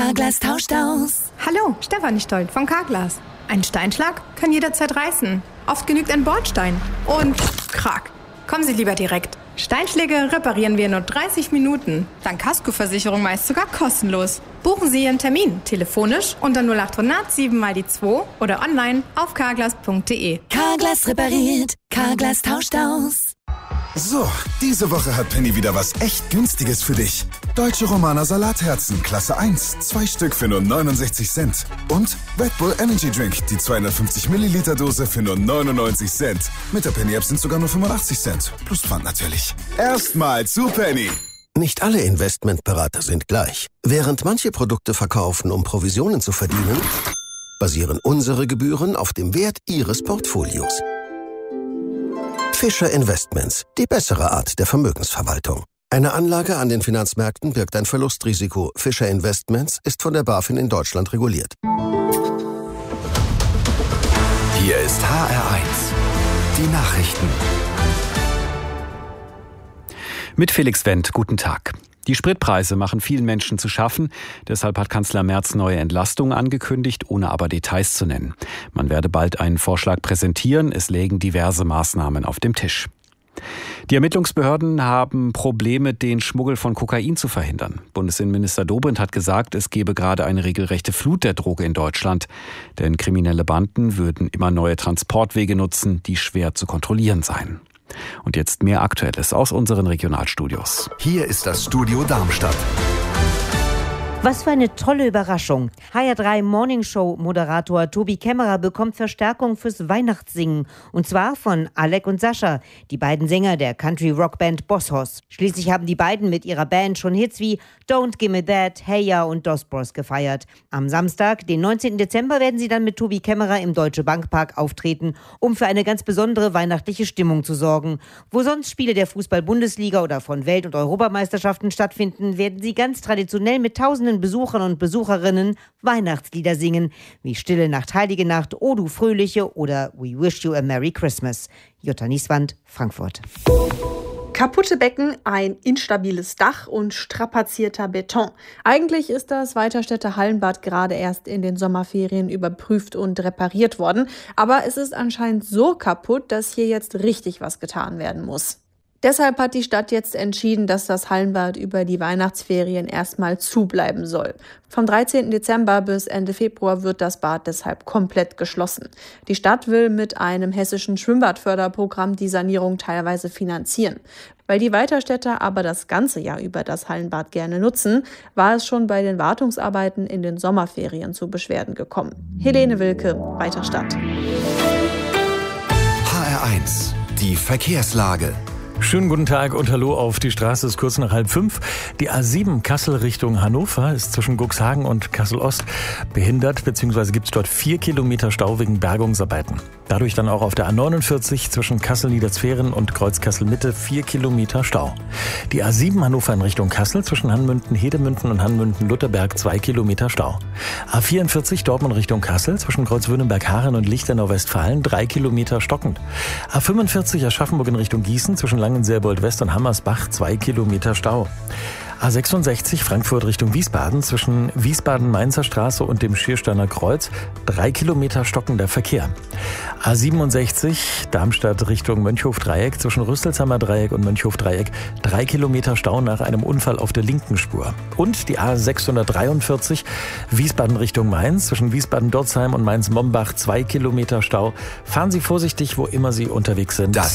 Carglass tauscht aus. Hallo, Stefanie Stolt von Carglass. Ein Steinschlag kann jederzeit reißen. Oft genügt ein Bordstein. Und krack. Kommen Sie lieber direkt. Steinschläge reparieren wir in nur 30 Minuten. Dank Kaskoversicherung meist sogar kostenlos. Buchen Sie Ihren Termin telefonisch unter 0800 7 mal die 2 oder online auf carglass.de. Carglass repariert, Carglass tauscht aus. So, diese Woche hat Penny wieder was echt Günstiges für dich. Deutsche Romaner Salatherzen, Klasse 1, 2 Stück für nur 69 Cent. Und Red Bull Energy Drink, die 250 Milliliter Dose für nur 99 Cent. Mit der Penny-App sind sogar nur 85 Cent. Plus Pfand natürlich. Erstmal zu Penny. Nicht alle Investmentberater sind gleich. Während manche Produkte verkaufen, um Provisionen zu verdienen, basieren unsere Gebühren auf dem Wert Ihres Portfolios. Fischer Investments, die bessere Art der Vermögensverwaltung. Eine Anlage an den Finanzmärkten birgt ein Verlustrisiko. Fischer Investments ist von der BaFin in Deutschland reguliert. Hier ist HR1, die Nachrichten. Mit Felix Wendt, guten Tag. Die Spritpreise machen vielen Menschen zu schaffen. Deshalb hat Kanzler Merz neue Entlastungen angekündigt, ohne aber Details zu nennen. Man werde bald einen Vorschlag präsentieren. Es lägen diverse Maßnahmen auf dem Tisch. Die Ermittlungsbehörden haben Probleme, den Schmuggel von Kokain zu verhindern. Bundesinnenminister Dobrindt hat gesagt, es gebe gerade eine regelrechte Flut der Droge in Deutschland. Denn kriminelle Banden würden immer neue Transportwege nutzen, die schwer zu kontrollieren seien. Und jetzt mehr Aktuelles aus unseren Regionalstudios. Hier ist das Studio Darmstadt. Was für eine tolle Überraschung. HR3 Morning Show Moderator Tobi Kämmerer bekommt Verstärkung fürs Weihnachtssingen. Und zwar von Alec und Sascha, die beiden Sänger der Country-Rock-Band Boss Hoss. Schließlich haben die beiden mit ihrer Band schon Hits wie Don't Gimme That, Hey Ya und Dos Bros gefeiert. Am Samstag, den 19. Dezember, werden sie dann mit Tobi Kämmerer im Deutsche Bankpark auftreten, um für eine ganz besondere weihnachtliche Stimmung zu sorgen. Wo sonst Spiele der Fußball-Bundesliga oder von Welt- und Europameisterschaften stattfinden, werden sie ganz traditionell mit tausenden Besuchern und Besucherinnen Weihnachtslieder singen, wie Stille Nacht, Heilige Nacht, O du Fröhliche oder We Wish You a Merry Christmas. Jutta Nieswand, Frankfurt. Kaputte Becken, ein instabiles Dach und strapazierter Beton. Eigentlich ist das Weiterstädter Hallenbad gerade erst in den Sommerferien überprüft und repariert worden. Aber es ist anscheinend so kaputt, dass hier jetzt richtig was getan werden muss. Deshalb hat die Stadt jetzt entschieden, dass das Hallenbad über die Weihnachtsferien erstmal zubleiben soll. Vom 13. Dezember bis Ende Februar wird das Bad deshalb komplett geschlossen. Die Stadt will mit einem hessischen Schwimmbadförderprogramm die Sanierung teilweise finanzieren. Weil die Weiterstädter aber das ganze Jahr über das Hallenbad gerne nutzen, war es schon bei den Wartungsarbeiten in den Sommerferien zu Beschwerden gekommen. Helene Wilke, Weiterstadt. HR1, die Verkehrslage. Schönen guten Tag und hallo auf die Straße, ist kurz nach 4:30. Die A7 Kassel Richtung Hannover ist zwischen Cuxhagen und Kassel-Ost behindert, beziehungsweise gibt es dort 4 Kilometer Stau wegen Bergungsarbeiten. Dadurch dann auch auf der A49 zwischen Kassel-Niederzweren und Kreuz-Kassel-Mitte 4 Kilometer Stau. Die A7 Hannover in Richtung Kassel zwischen Hanmünden-Hedemünden und Hanmünden-Lutherberg 2 Kilometer Stau. A44 Dortmund Richtung Kassel zwischen Kreuzwürdenberg-Haaren und Lichtenau-Westfalen 3 Kilometer stockend. A45 Aschaffenburg in Richtung Gießen zwischen Langenselbold-West und Hammersbach 2 Kilometer Stau. A66 Frankfurt Richtung Wiesbaden zwischen Wiesbaden-Mainzer Straße und dem Schiersteiner Kreuz 3 Kilometer stockender Verkehr. A67 Darmstadt Richtung Mönchhof-Dreieck zwischen Rüsselsheimer Dreieck und Mönchhof-Dreieck 3 Kilometer Stau nach einem Unfall auf der linken Spur. Und die A643 Wiesbaden Richtung Mainz zwischen Wiesbaden-Dorzheim und Mainz-Mombach 2 Kilometer Stau. Fahren Sie vorsichtig, wo immer Sie unterwegs sind. Das